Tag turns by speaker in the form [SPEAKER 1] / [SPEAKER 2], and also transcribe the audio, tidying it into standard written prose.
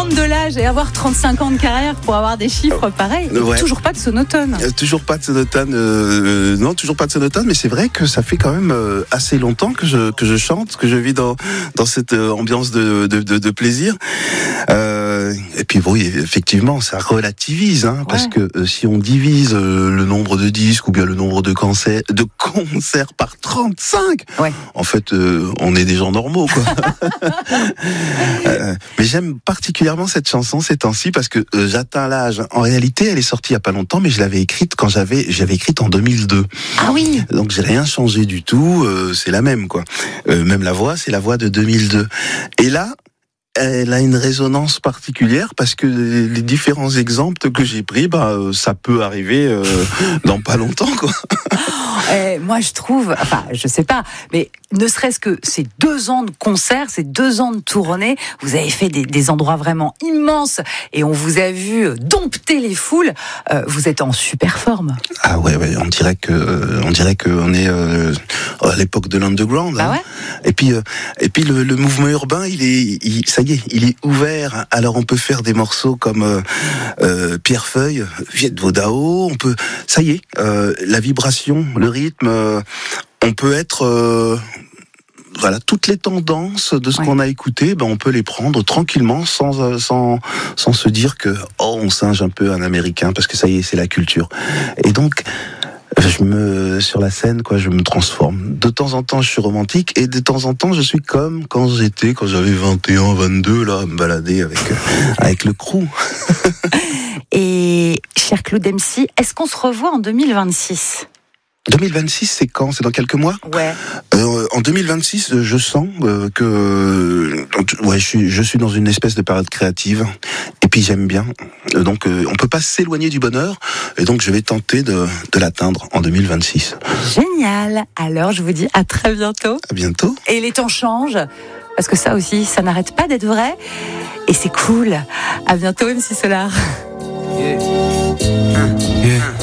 [SPEAKER 1] prendre de l'âge et avoir 35 ans de carrière pour avoir des chiffres pareils.
[SPEAKER 2] Ouais.
[SPEAKER 1] Toujours pas de sonotone.
[SPEAKER 2] Toujours pas de sonotone. Non, toujours pas de sonotone, mais c'est vrai que ça fait quand même assez longtemps que je chante, que je vis dans cette ambiance de plaisir. Et puis oui, effectivement, ça relativise, hein, parce que si on divise le nombre de disques ou bien le nombre de concerts par 35, en fait, on est des gens normaux, quoi. Mais j'aime particulièrement cette chanson ces temps-ci parce que j'atteins l'âge. En réalité, elle est sortie il y a pas longtemps, mais je l'avais écrite quand j'avais écrite en 2002.
[SPEAKER 1] Ah oui.
[SPEAKER 2] Donc j'ai rien changé du tout. C'est la même, quoi. Même la voix, c'est la voix de 2002. Et là, elle a une résonance particulière parce que les différents exemples que j'ai pris, ça peut arriver dans pas longtemps, quoi.
[SPEAKER 1] Moi, je trouve, enfin, je sais pas, mais ne serait-ce que ces 2 ans de concert, ces 2 ans de tournée, vous avez fait des endroits vraiment immenses et on vous a vu dompter les foules. Vous êtes en super forme.
[SPEAKER 2] Ah ouais, on dirait que on est à l'époque de l'underground.
[SPEAKER 1] Bah ouais.
[SPEAKER 2] Et puis le mouvement urbain, ça y est, il est ouvert. Alors on peut faire des morceaux comme Pierrefeuille, Viet Vodao. On peut, ça y est, la vibration, le rythme. On peut être toutes les tendances de ce qu'on a écouté, on peut les prendre tranquillement sans se dire que on singe un peu un américain parce que ça y est, c'est la culture. Et donc sur la scène, je me transforme. De temps en temps, je suis romantique et de temps en temps, je suis comme quand j'avais 21, 22, là, à me balader avec le crew.
[SPEAKER 1] Et cher Claude MC, est-ce qu'on se revoit en 2026 ?
[SPEAKER 2] 2026, c'est quand ? C'est dans quelques mois ?
[SPEAKER 1] Ouais.
[SPEAKER 2] En 2026, je sens que je suis dans une espèce de période créative. Et puis j'aime bien. Donc on peut pas s'éloigner du bonheur. Et donc je vais tenter de l'atteindre en 2026.
[SPEAKER 1] Génial. Alors je vous dis à très bientôt.
[SPEAKER 2] À bientôt.
[SPEAKER 1] Et les temps changent. Parce que ça aussi, ça n'arrête pas d'être vrai. Et c'est cool. À bientôt, MC Solar.
[SPEAKER 3] Yeah.